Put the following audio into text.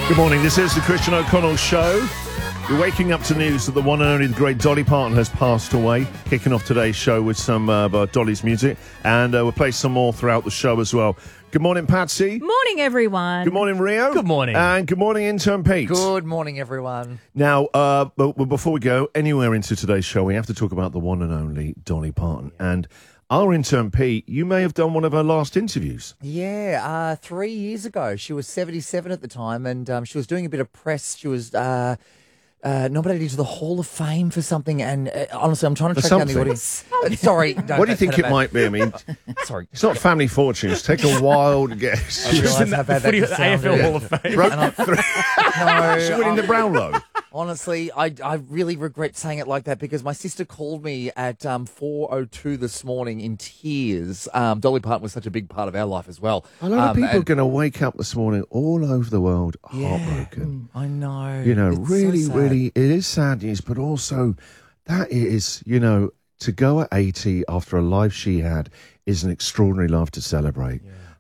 Good morning, this is the Christian O'Connell Show. You're waking up to news that the one and only the great Dolly Parton has passed away. Kicking off today's show with some of Dolly's music, and we'll play some more throughout the show as well. Good morning, Patsy. Morning, everyone. Good morning, Rio. Good morning. And good morning, intern Pete. Good morning, everyone. Now, but before we go anywhere into today's show, we have to talk about the one and only Dolly Parton. And our intern Pete, you may have done one of her last interviews. Yeah, 3 years ago. She was 77 at the time, and she was doing a bit of press. She was nominated to the Hall of Fame for something, and honestly, I'm trying to track down the audience. Sorry. What do you think it might be? I mean, Sorry. it's not Family Fortunes. Take a wild guess. I realise how bad that Footy just AFL sounded. Hall of Fame. She's No, winning the Brownlow. honestly, I really regret saying it like that because my sister called me at 4:02 this morning in tears. Dolly Parton was such a big part of our life as well. A lot of people are and- going to wake up this morning all over the world heartbroken. I know. You know, It's so really, sad. really, it is sad news, but also that is, you know, to go at 80 after a life she had is an extraordinary life to celebrate.